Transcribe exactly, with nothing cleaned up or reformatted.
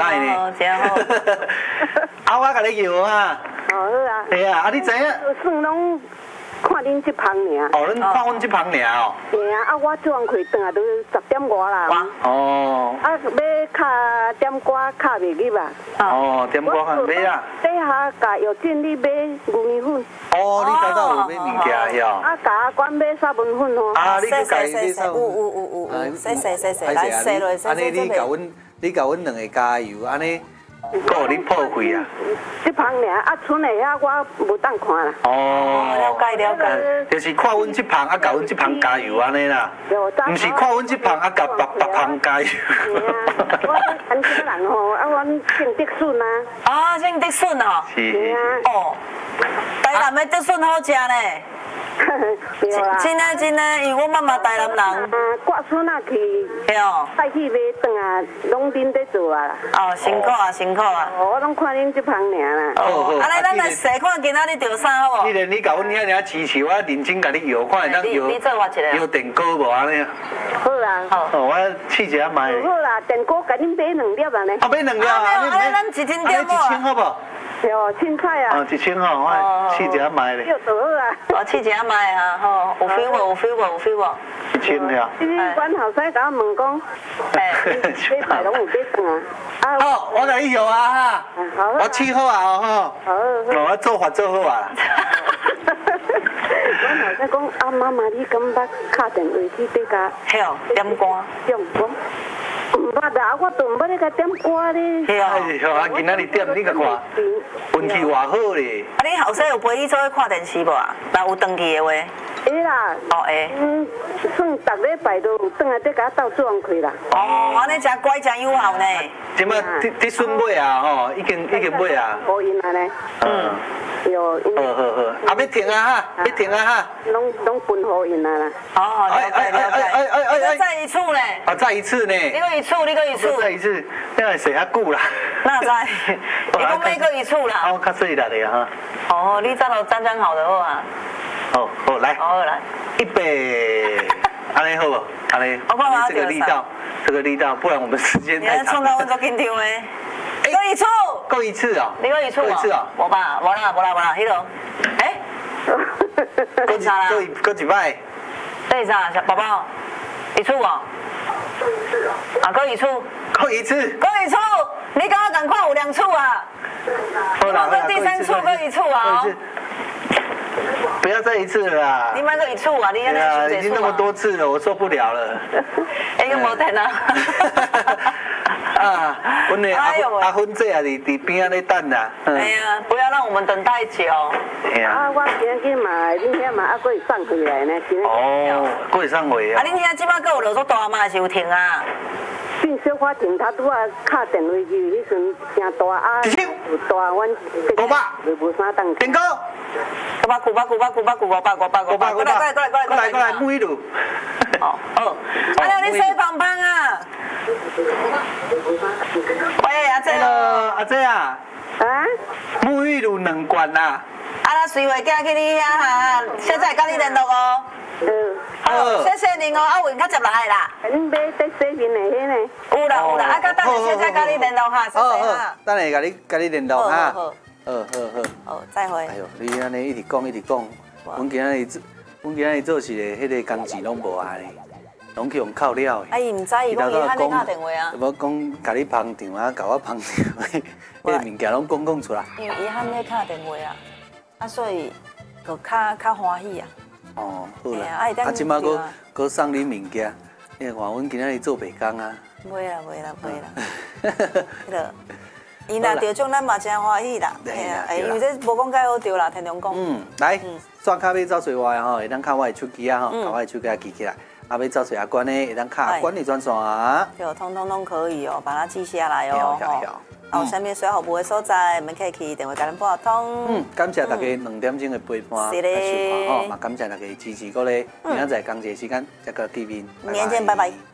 歹呢。 真好。 啊，我甲你摇啊。 哦好啊。 系啊，啊你知影？ 算拢看恁这旁尔。 哦，恁看阮这旁尔哦。 嘿啊，啊我做完开转啊，都十点外啦。 哦。 啊，要卡点歌卡袂入啊。 哦，点歌卡买啊。 底下甲药店你买牛米粉。 哦，你知道有买物件哟。 啊，甲管买沙文粉哦。 啊，你去家己买沙有有有有有，洗洗洗洗，来洗落洗洗。 安尼你甲阮，你甲阮两个加油，安尼。够你破费啊！ 这旁尔啊，剩的遐我无当看啦。 哦， 了解了解。 就是看阮这旁啊，甲阮这旁加油安尼啦。唔是看阮这旁啊，甲别别旁加油。 我安这人吼，啊，阮姓德顺啊。 啊，姓德顺哦。 是。 哦，台南的德顺好食呢。真的真的，因为我妈妈台南人。啊， 挂孙啊去。 对哦。 带去买顿啊，拢恁在做啊啦。 哦，辛苦啊，辛苦啊。 哦，我拢看恁这旁尔啦。 哦。安尼咱来试看今仔日着啥好无？ 既然你甲阮遐尔支持，我认真甲你摇，看会当摇。 你做我一个。 摇电锅无安尼？ 好啦。 哦，我试一下买。 好啦，电锅甲恁买两粒啊呢。 啊，买两粒啊？ 安尼咱一千点无？ 一千好无？ 对哦，凊彩啊。 哦，一千吼，我试一下买咧。 就多好啊。 我试一下买啊，吼，有 feel 无？有 feel 无？有 feel 无？ 一千了。 你管后生甲我问讲，哎，买菜拢有买顿啊。啊。 好，我甲你摇啊哈。 好。 我试好啊哦吼。 好。 哦，我做法做好啊。 阮后生讲啊，妈妈，你敢捌敲电话去对家？ 嘿哦，点歌。 点歌。唔捌啊，我都唔捌咧甲点歌咧。 嘿哦。 哎，啊，今仔日点你甲看，运气偌好咧。 啊，你后生有陪你做去看电视无啊？若有登去的话。 会啦。 哦会。 嗯，算逐礼拜都有转来在甲我斗做完开啦。 哦，安尼真乖真友好呢。 即摆你你孙买啊吼，已经已经买啊。 无因啊呢。嗯。有。 好好好，啊要停啊哈，要停啊哈。 拢拢分好因啊啦。 哦，了解了解。哎哎哎哎，再一次呢？ 啊，再一次呢？ 你个一次，你个一次。 再一次，那会洗较久啦。 那在，你讲每个一次啦。 啊，我较细力的哈。 哦，你这都站站好的好啊。 好，好来。 好来。 一百，安尼好不？安尼。 我看这个力道，这个力道，不然我们时间太长。 你创到我做紧张的。够一次。 够一次哦。 你够一次哦。 够一次哦。 无吧，无啦，无啦，无啦，迄个。哎。够啥啦？ 够一够一摆。 对啥？小宝宝，一次哦。啊，够一次。 够一次。 够一次。你刚刚赶快有两次啊。 好啦， 够第三次，够一次啊。 不要再一次了啦！ 你买个一次啊，你安尼对啊，已经那么多次了，我受不了了。 哎，有无停啊？ 啊，阮的阿阿芬姐也伫伫边仔咧等啦。 哎呀，不要让我们等太久。 哎呀。 啊，我今日嘛，恁遐嘛还佫会送回来呢，今日。 哦，佫会送回啊。 啊，恁遐即摆佫有落足大嘛，还是有停啊？ 变小可停，他拄啊敲电话去，迄阵声大啊，有大阮。 五百。 就无啥当。 电哥。 五百，五百，五百，五百，五百，五百，五百，过来，过来，过来，过来， 过来，过来，木一路。 哦哦，啊，了你洗胖胖啊？喂，阿姐。 Hello，阿姐啊。 啊？ 沐浴露两罐啊。 啊，那随会寄去你遐哈，现在甲你联络哦。 嗯。 好，谢谢您哦，啊，运较接来啦。 恁买在洗面的迄呢？ 有啦有啦，啊，甲等下现在甲你联络哈，谢谢哈。 等下甲你甲你联络哈。 好好好好好，再会。 哎呦，你安尼一直讲一直讲，阮今仔日做，阮今仔日做是个迄个工钱拢无啊咧，拢去用扣了。 哎，伊唔知伊讲伊喊你打电话啊。 无讲甲你捧场啊，甲我捧场，迄个物件拢讲讲出来。 因为伊喊你打电话啊，啊，所以就较较欢喜啊。 哦，好啦，啊，即摆搁搁送你物件，你看阮今仔日做白工啊。 袂啦袂啦袂啦，迄个。伊若着奖，咱嘛真欢喜啦。嘿啊，因为这无讲介好着啦，听中讲。 嗯，来，刷卡要走水外吼，会当卡我的手机啊吼，把我的手机记起来。啊，要走水阿关呢，会当卡管理专线。 对，通通都可以哦，把它记下来哦。 好， 哦，下面水好不的所在，你们可以去电话甲咱拨通。 嗯，感谢大家两点钟的陪伴来收看吼，嘛感谢大家支持过咧。明仔载工作时间再个见面。 明天见，拜拜。